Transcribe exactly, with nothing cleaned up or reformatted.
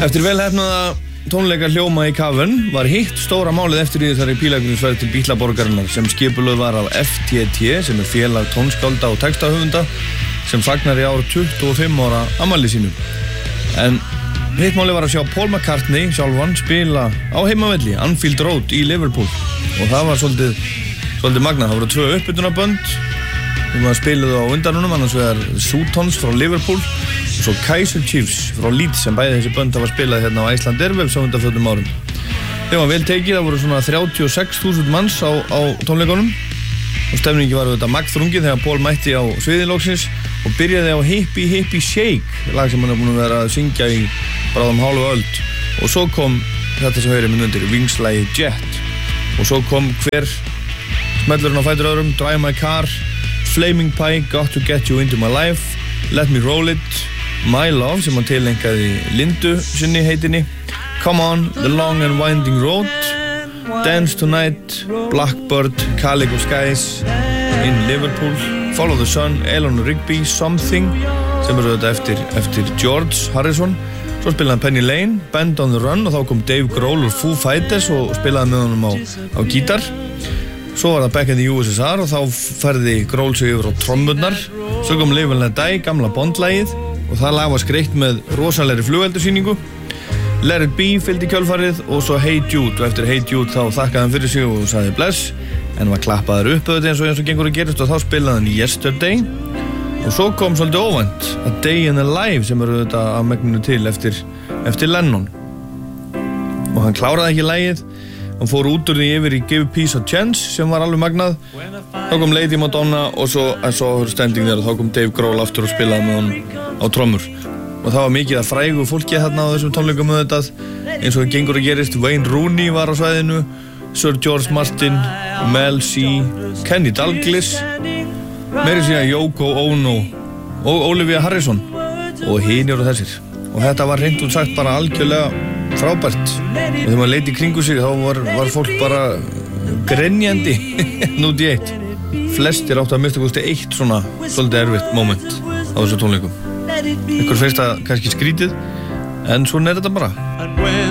Eftir velheppnaða tónleika hljóma í Cavern var hitt stóra málið eftir í þessari pílagrinsferð til Bítlaborgarinnar sem skipulögð var af F T T sem er félag tónskálda og textahöfunda sem fagnar í ár tuttugu og fimm ára afmæli sínu. En hitt málið var að sjá Paul McCartney sjálfan spila á heimavelli Anfield Road í Liverpool og það var svolítið, svolítið magnað. Það voru tvö uppbytunarbönd sem var spiluð á undanunum, annars vegar Sutons frá Liverpool og svo Kaiser Chiefs frá Leeds sem bæði þessi bönd hafa spilað hérna á Iceland Airwaves á undanförnum árum. Þegar var vel tekið, það voru svona þrjátíu og sex þúsund manns á, á tónleikunum og stemningi var þetta magnþrungin þegar Paul mætti á sviðilóksins og byrjaði á Hippie Hippie Shake, lag sem hann er búin að vera að syngja í bráðum hálfu öld og svo kom þetta sem heyrir minn undir, Wings-lagið Jet og svo kom hver smellurinn á fætur öðrum, Drive My Car, Flaming Pie, Got to Get You Into My Life, Let Me Roll It, My Love sem hann tileinkaði Lindu sinni heitinni, Come On, The Long and Winding Road, Dance Tonight, Blackbird, Calico Skies, In Liverpool, Follow the Sun, Eleanor Rigby, Something sem eru þetta eftir, eftir George Harrison. Svo spilaði hann Penny Lane, Band on the Run og þá kom Dave Grohl úr Foo Fighters og spilaði með honum á, á gítar. Svo var það Back in the U S S R og þá færði Grohl sig yfir á trommurnar. Svo kom Live and Let Die, gamla Bond-lagið og það lag var skreytt með rosalegri flugeldasýningu. Let It Be fylgdi kjölfarið og svo Hey Jude og eftir Hey Jude þá þakkaði hann fyrir sig og sagði bless en var klappaður upp auðvitað eins og eins og gengur að gerast og þá spilaði hann Yesterday og svo kom svolítið óvænt A Day in the Life sem eru auðvitað að megninu til eftir, eftir Lennon og hann kláraði ekki lagið. Hann fór út úr því yfir í Give Peace a Chance sem var alveg magnað. Þá kom Lady Madonna og svo I Saw Her Standing There og þá kom Dave Grohl aftur og spilaði með hann á trommur. Og það var mikið að frægu fólki þarna á þessum tónleikum auðvitað eins og það gengur að gerist. Wayne Rooney var á svæðinu, Sir George Martin, Mel C, Kenny Dalglish, meira síðan Yoko Ono og Olivia Harrison og hinir og þessir. Og þetta var hreint út sagt bara algjörlega frábært og þegar maður leit í kringu sig þá var, var fólk bara grenjandi nút í eitt. Flestir áttu að mista kosti eitt svona svolítið erfitt moment á þessu tónleikum. Ykkur finnst það kannski skrítið en svona er þetta bara.